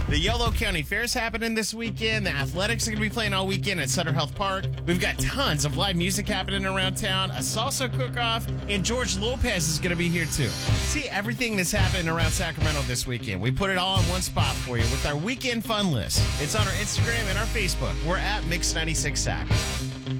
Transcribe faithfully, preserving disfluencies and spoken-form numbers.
The Yolo County Fair is happening this weekend. The Athletics are going to be playing all weekend at Sutter Health Park. We've got tons of live music happening around town, a salsa cook-off, and George Lopez is going to be here too. See everything that's happening around Sacramento this weekend. We put it all in one spot for you with our weekend fun list. It's on our Instagram and our Facebook. We're at Mix ninety-six Sac.